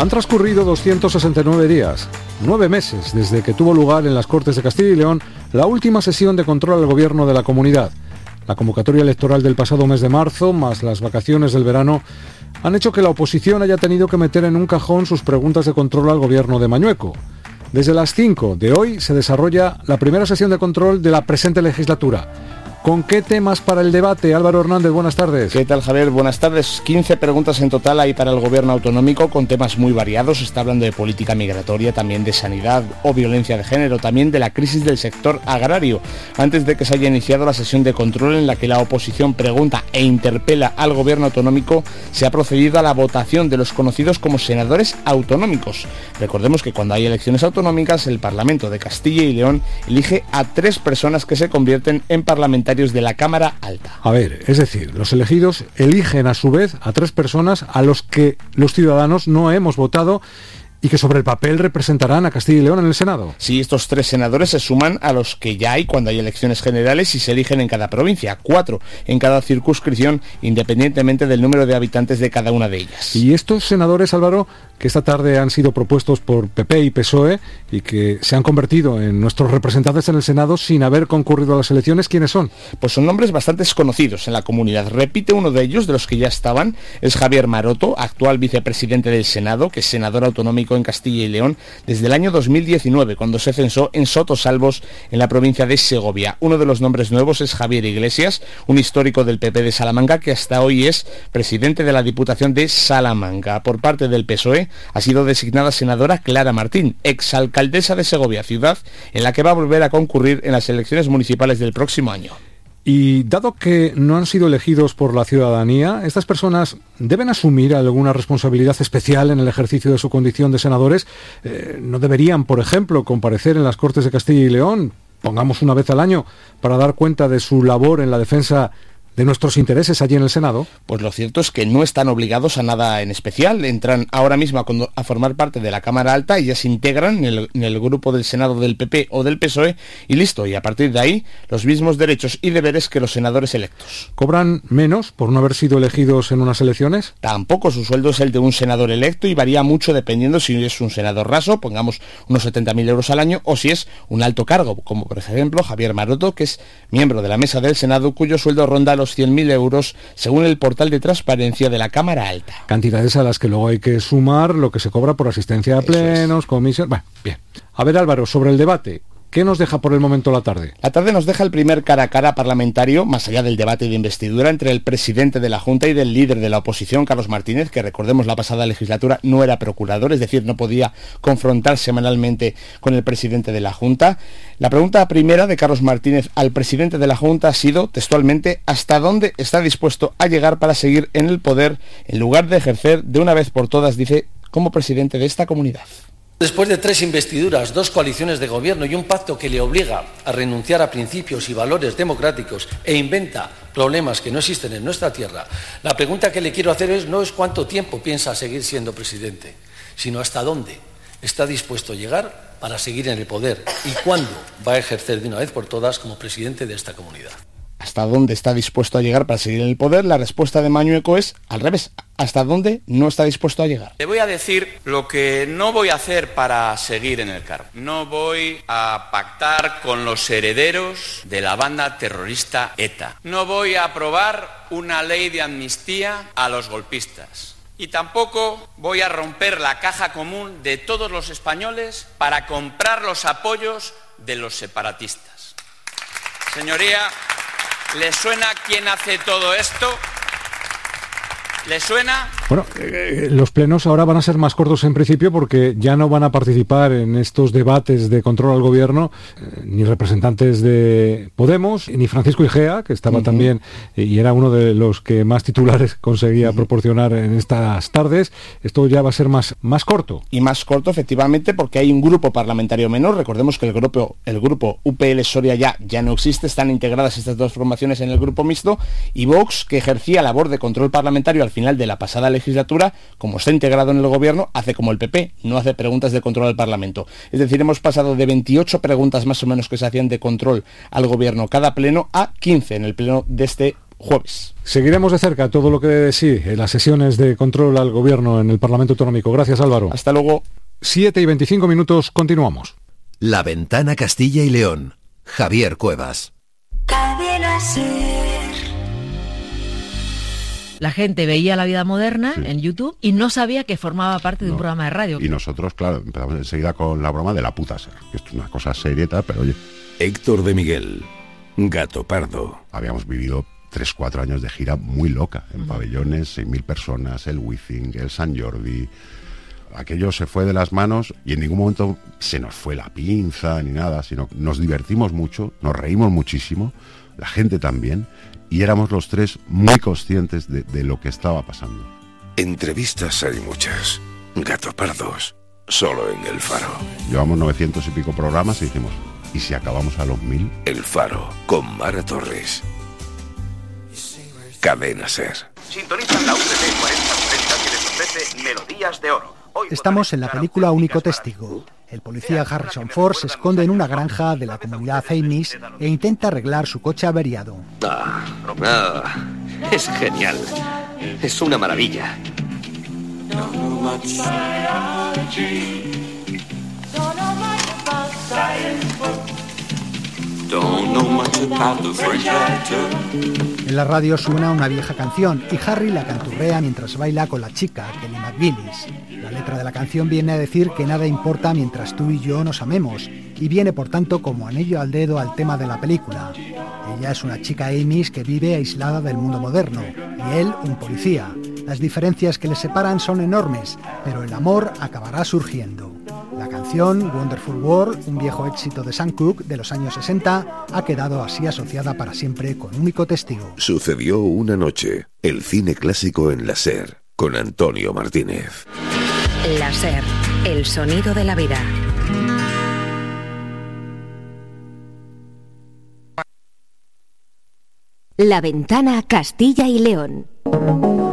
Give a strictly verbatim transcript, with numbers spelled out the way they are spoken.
Han transcurrido doscientos sesenta y nueve días, nueve meses desde que tuvo lugar en las Cortes de Castilla y León la última sesión de control al gobierno de la comunidad. La convocatoria electoral del pasado mes de marzo, más las vacaciones del verano, han hecho que la oposición haya tenido que meter en un cajón sus preguntas de control al gobierno de Mañueco. Desde las cinco de hoy se desarrolla la primera sesión de control de la presente legislatura. ¿Con qué temas para el debate? Álvaro Hernández, buenas tardes. ¿Qué tal, Javier? Buenas tardes. quince preguntas en total hay para el gobierno autonómico con temas muy variados. Se está hablando de política migratoria, también de sanidad o violencia de género, también de la crisis del sector agrario. Antes de que se haya iniciado la sesión de control en la que la oposición pregunta e interpela al gobierno autonómico, se ha procedido a la votación de los conocidos como senadores autonómicos. Recordemos que cuando hay elecciones autonómicas, el Parlamento de Castilla y León elige a tres personas que se convierten en parlamentarios de la Cámara Alta. A ver, es decir, los elegidos eligen a su vez a tres personas a los que los ciudadanos no hemos votado y que sobre el papel representarán a Castilla y León en el Senado. Sí, estos tres senadores se suman a los que ya hay cuando hay elecciones generales y se eligen en cada provincia, cuatro en cada circunscripción, independientemente del número de habitantes de cada una de ellas. Y estos senadores, Álvaro, que esta tarde han sido propuestos por P P y P S O E y que se han convertido en nuestros representantes en el Senado sin haber concurrido a las elecciones, ¿quiénes son? Pues son nombres bastante desconocidos en la comunidad. Repite uno de ellos, de los que ya estaban, es Javier Maroto, actual vicepresidente del Senado, que es senador autonómico en Castilla y León desde el año dos mil diecinueve, cuando se censó en Sotosalbos, en la provincia de Segovia. Uno de los nombres nuevos es Javier Iglesias, un histórico del P P de Salamanca, que hasta hoy es presidente de la Diputación de Salamanca. Por parte del P S O E ha sido designada senadora Clara Martín, exalcaldesa de Segovia, ciudad en la que va a volver a concurrir en las elecciones municipales del próximo año. Y dado que no han sido elegidos por la ciudadanía, ¿estas personas deben asumir alguna responsabilidad especial en el ejercicio de su condición de senadores? Eh, ¿No deberían, por ejemplo, comparecer en las Cortes de Castilla y León, pongamos una vez al año, para dar cuenta de su labor en la defensa de nuestros intereses allí en el Senado? Pues lo cierto es que no están obligados a nada en especial. Entran ahora mismo a, a formar parte de la Cámara Alta y ya se integran en el, en el grupo del Senado del P P o del P S O E y listo. Y a partir de ahí, los mismos derechos y deberes que los senadores electos. ¿Cobran menos por no haber sido elegidos en unas elecciones? Tampoco, su sueldo es el de un senador electo y varía mucho dependiendo si es un senador raso, pongamos unos setenta mil euros al año, o si es un alto cargo, como por ejemplo Javier Maroto, que es miembro de la mesa del Senado, cuyo sueldo ronda los cien mil euros, según el portal de transparencia de la Cámara Alta. Cantidades a las que luego hay que sumar lo que se cobra por asistencia a plenos, comisión... Bueno, bien. A ver, Álvaro, sobre el debate, ¿qué nos deja por el momento la tarde? La tarde nos deja el primer cara a cara parlamentario, más allá del debate de investidura, entre el presidente de la Junta y del líder de la oposición, Carlos Martínez, que recordemos la pasada legislatura no era procurador, es decir, no podía confrontar semanalmente con el presidente de la Junta. La pregunta primera de Carlos Martínez al presidente de la Junta ha sido, textualmente, ¿hasta dónde está dispuesto a llegar para seguir en el poder, en lugar de ejercer de una vez por todas, dice, como presidente de esta comunidad? Después de tres investiduras, dos coaliciones de gobierno y un pacto que le obliga a renunciar a principios y valores democráticos e inventa problemas que no existen en nuestra tierra, la pregunta que le quiero hacer es, no es cuánto tiempo piensa seguir siendo presidente, sino hasta dónde está dispuesto a llegar para seguir en el poder y cuándo va a ejercer de una vez por todas como presidente de esta comunidad. ¿Hasta dónde está dispuesto a llegar para seguir en el poder? La respuesta de Mañueco es al revés. ¿Hasta dónde no está dispuesto a llegar? Le voy a decir lo que no voy a hacer para seguir en el cargo. No voy a pactar con los herederos de la banda terrorista ETA. No voy a aprobar una ley de amnistía a los golpistas. Y tampoco voy a romper la caja común de todos los españoles para comprar los apoyos de los separatistas. Señoría, ¿le suena quién hace todo esto? ¿Le suena? Bueno, eh, los plenos ahora van a ser más cortos en principio porque ya no van a participar en estos debates de control al gobierno eh, ni representantes de Podemos, ni Francisco Igea, que estaba uh-huh. también eh, y era uno de los que más titulares conseguía uh-huh. proporcionar en estas tardes. Esto ya va a ser más, más corto. Y más corto, efectivamente, porque hay un grupo parlamentario menor. Recordemos que el grupo, el grupo U P L Soria ya, ya no existe, están integradas estas dos formaciones en el grupo mixto, y Vox, que ejercía labor de control parlamentario al final de la pasada legislatura, como está integrado en el gobierno, hace como el P P, no hace preguntas de control al Parlamento. Es decir, hemos pasado de veintiocho preguntas más o menos que se hacían de control al gobierno cada pleno a quince en el pleno de este jueves. Seguiremos de cerca todo lo que dé de sí en las sesiones de control al gobierno en el Parlamento Autonómico. Gracias, Álvaro. Hasta luego. siete y veinticinco minutos, continuamos. La Ventana Castilla y León. Javier Cuevas. Cadena Ser. La gente veía La Vida Moderna Sí. en YouTube y no sabía que formaba parte de un No. programa de radio. Y nosotros, claro, empezamos enseguida con la broma de la puta ser, que esto es una cosa seria y tal, pero oye, Héctor de Miguel, Gato Pardo. habíamos vivido tres, cuatro años de gira muy loca, en pabellones, seis mil personas, el Wizzing, el San Jordi. Aquello se fue de las manos y en ningún momento se nos fue la pinza ni nada, sino que nos divertimos mucho, nos reímos muchísimo, la gente también, y éramos los tres muy conscientes de, de lo que estaba pasando. Entrevistas hay muchas. Gato Pardos, solo en El Faro. Llevamos novecientos y pico programas y dijimos, ¿y si acabamos a los mil? El Faro, con Mara Torres. Cadena Ser. Sintonizan la U T C cuarenta cuarenta que les ofrece Melodías de Oro. Hoy Estamos en la película Único Testigo. El policía Harrison Ford se esconde en una granja de la comunidad Amish e intenta arreglar su coche averiado. Ah, ah, es genial. Es una maravilla. En la radio suena una vieja canción y Harry la canturrea mientras baila con la chica, Kelly McGillis. La letra de la canción viene a decir que nada importa mientras tú y yo nos amemos, y viene por tanto como anillo al dedo al tema de la película. Ella es una chica Amish que vive aislada del mundo moderno, y él un policía. Las diferencias que les separan son enormes, pero el amor acabará surgiendo. La canción Wonderful World, un viejo éxito de Sam Cooke de los años sesenta, ha quedado así asociada para siempre con Único Testigo. Sucedió una noche. El cine clásico en la Ser, con Antonio Martínez. La Ser, el sonido de la vida. La Ventana Castilla y León.